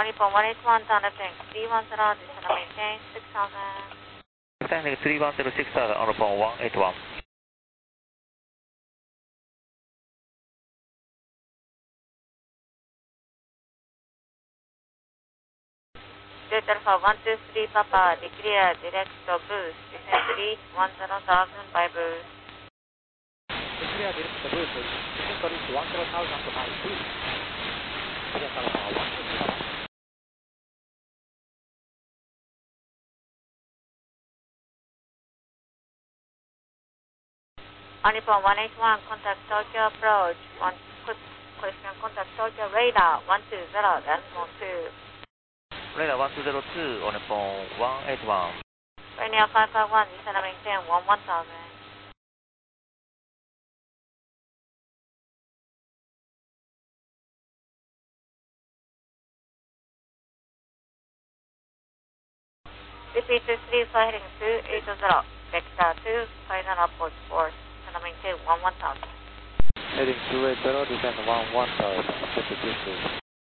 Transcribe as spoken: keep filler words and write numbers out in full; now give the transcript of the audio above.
Nippon one eight one, down left three one zero, descend and maintain six thousand. Descending three one zero six thousand on Nippon one eight one. Delta Alpha one two three Papa, declare direct to boost, descend three one zero thousand by boost. Declare direct to boost, descend to reach one zero thousand by boost. Delta Alpha one two three Papa. Nippon one eight one, contact Tokyo approach, one, question contact Tokyo radar one two zero, decimal two. Radar one two zero two on Nippon one eight one. Rainier five five one, descend and maintain one one thousand. Repeat two three, fly heading two eight zero, vector two, final approach four, descend and maintain one one thousand. Heading two eight zero, descend one one thousand, fifty-two.